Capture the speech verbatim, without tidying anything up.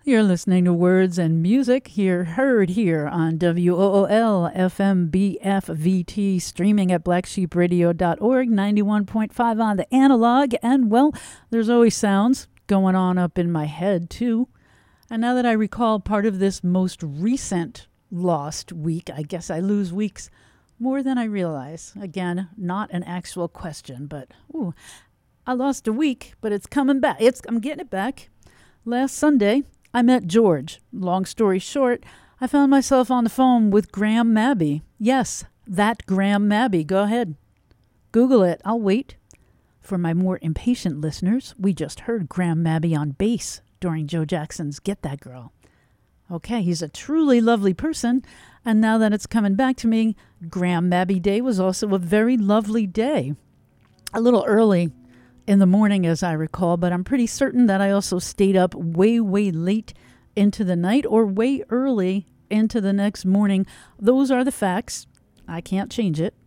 You're listening to Words and Music, here heard here on W O O L F M B F V T, streaming at black sheep radio dot org, ninety-one point five on the analog. And, well, there's always sounds going on up in my head, too. And now that I recall part of this most recent lost week, I guess I lose weeks more than I realize. Again, not an actual question, but, ooh, I lost a week, but it's coming back. It's I'm getting it back. Last Sunday, I met George. Long story short, I found myself on the phone with Graham Mabby. Yes, that Graham Mabby. Go ahead. Google it. I'll wait. For my more impatient listeners, we just heard Graham Mabby on bass during Joe Jackson's Get That Girl. Okay, he's a truly lovely person. And now that it's coming back to me, Graham Mabby Day was also a very lovely day. A little early in the morning, as I recall, but I'm pretty certain that I also stayed up way, way late into the night or way early into the next morning. Those are the facts. I can't change it.